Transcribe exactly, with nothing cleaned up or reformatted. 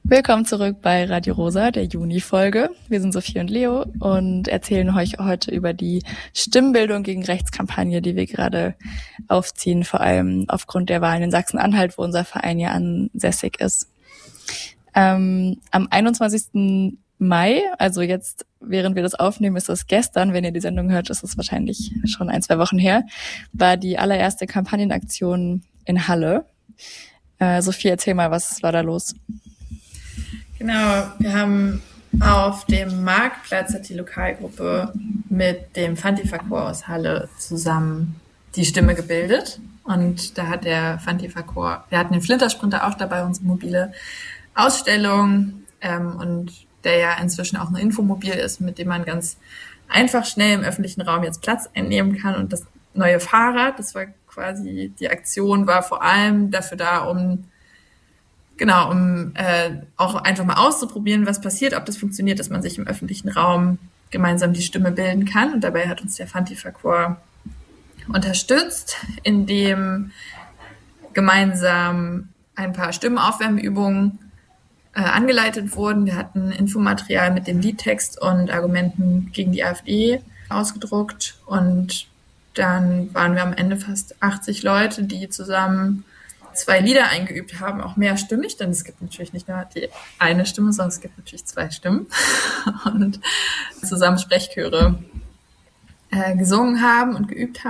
Willkommen zurück bei Radio Rosa, der Juni-Folge. Wir sind Sophie und Leo und erzählen euch heute über die Stimmbildung gegen Rechtskampagne, die wir gerade aufziehen, vor allem aufgrund der Wahlen in Sachsen-Anhalt, wo unser Verein ja ansässig ist. Ähm, am einundzwanzigsten Mai, also jetzt, während wir das aufnehmen, ist es gestern, wenn ihr die Sendung hört, ist es wahrscheinlich schon ein, zwei Wochen her, war die allererste Kampagnenaktion in Halle. Äh, Sophie, erzähl mal, was war da los? Genau, wir haben auf dem Marktplatz hat die Lokalgruppe mit dem Fantifa-Chor aus Halle zusammen die Stimme gebildet. Und da hat der Fantifa-Chor, wir hatten den Flintersprinter auch dabei, unsere mobile Ausstellung, ähm, und der ja inzwischen auch ein Infomobil ist, mit dem man ganz einfach schnell im öffentlichen Raum jetzt Platz einnehmen kann. Und das neue Fahrrad, das war quasi, die Aktion war vor allem dafür da, um Genau, um äh, auch einfach mal auszuprobieren, was passiert, ob das funktioniert, dass man sich im öffentlichen Raum gemeinsam die Stimme bilden kann. Und dabei hat uns der Fantifa-Chor unterstützt, indem gemeinsam ein paar Stimmenaufwärmübungen äh, angeleitet wurden. Wir hatten Infomaterial mit dem Liedtext und Argumenten gegen die AfD ausgedruckt. Und dann waren wir am Ende fast achtzig Leute, die zusammen zwei Lieder eingeübt haben, auch mehrstimmig, denn es gibt natürlich nicht nur die eine Stimme, sondern es gibt natürlich zwei Stimmen und zusammen Sprechchöre äh, gesungen haben und geübt haben.